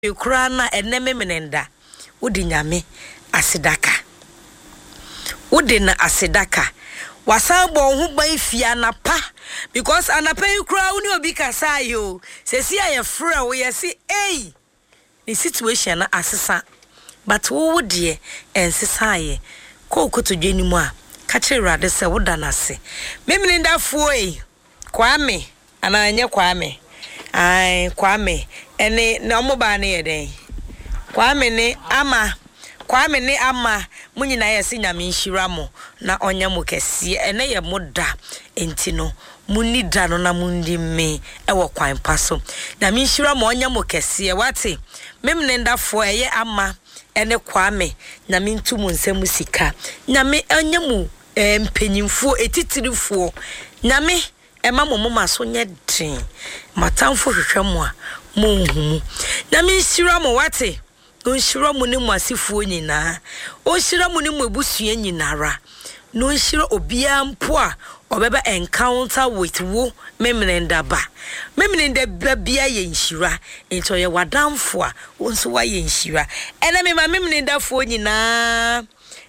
kura na eneme menenda wodi nyame asedaka wodi na asedaka wasan bo ho ban fia na pa because anapa kura woni obi kasa yo sesi aye frɛ wo yesi the situation na asesa but wo wodi ensesa aye ko kotoje ni mu a ka kire rade se woda na se memenenda fo Kwame ananye Kwame Kwame ene na omoba na yeden Kwame ne ama munyina yesi nyame nhira mo na onya mo kese ene ye moda enti no munni da no na mundi me ewo kwan paso nyame nhira mo onya mo kese wate memnenda fo eye ama ene Kwame nyame ntumu nsem sika nyame onya mu mpanyimfo etitirifo nyame ema moma so nye den matamfo hwehwe mo a monhumu nyame nhira mo wate no nhira mo ne mo asifo nyina o nhira mo ne mo ebusua nyinara no nhira obia mpo a obeba encounter with wo memnenda bia ye nhira ento ye wadamfo a wonso wa ye nhira ena me ma memnenda fo nyina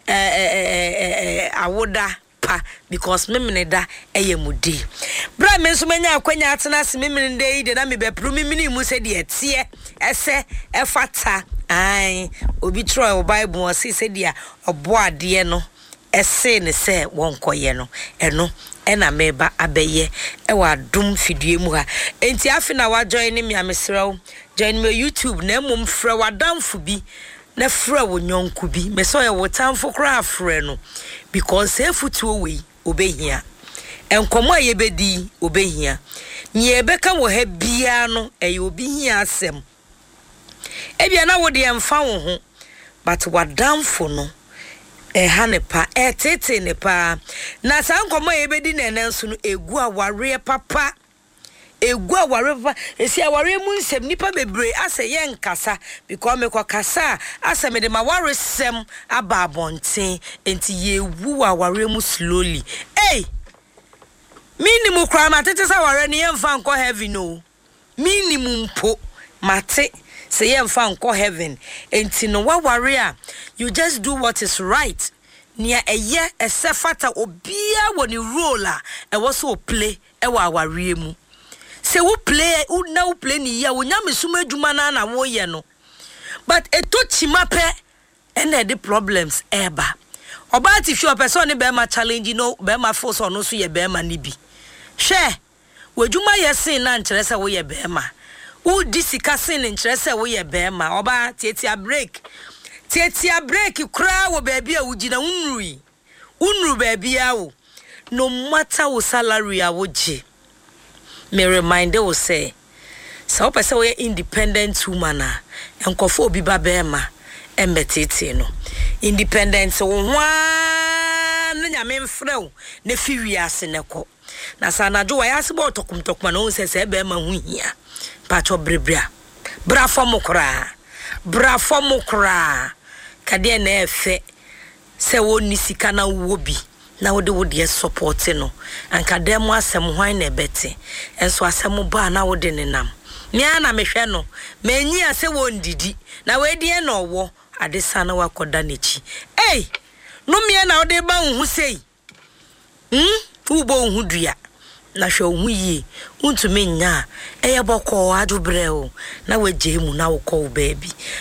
awoda pa because memneda eyemudi bra me nso manya akwanya atena se memneda yi de na me bepru mimini mu se de etie ese efata obi tro Bible o se dia obo ade no ese ne se wonkoye no eno ena meba abeye ewa dum fidue mu ha enti afi na wa join me amesrew join me YouTube na mum frɛ wadamfo bi na frɛ wo nyonku bi me so ye wotamfo kra frɛ no because efutuo we obehia enkomo ayebedi obehia nye beka wo ha bia no eye obihia asem ebia na wo de emfa wo ho but wadamfo no hanepa tete ne pa na sa nkomo ayebedi na enenso no egu aware papa esi aware mu nsem nipa bebre ase ye nkasa because me kwakasa ase me de ma ware sem aba abonten enti ye wu aware mu slowly minimum kra matete sa ware ne ye mfa nko heaven no minimum po mate se ye mfa nko heaven enti no waware a you just do what is right nia eye esefata obia woni role a e wo so play e wa aware mu se wo play ni ya wo nyame suma adwuma na wo ye no but etochima pe ene the problems eba oba ti fi person ne be ma challenge no be ma force no so ye be ma ni bi hwe wadwuma ye sin na nkere se wo ye be ma wo disika sin nkere se wo ye be ma oba tietia break kura wo baby a wo gina unru baby a wo no matter wo salary a wo je me remind you say so person we independent woman enkofo obi ba be ma embetete no independent wo hwa na nyame mfrɛ wo na fi wiase ne kɔ na sana jo wa yase bo tokum na wo se be ma hu hia pacho brebra bra fo mokra kade na efe se wo ni sika na wo bi na wo de support no anka dem asem hwan na bete enso asem ba na wo de nenam me ana mehwe no manyi ase wo ndidi na we die na owo adesa na wakoda nechi no me na wo de ba hu sei wo bo hu dua na hwe hu yi untumi nya eye bokọ adwobre o na waje mu na wo kọ baby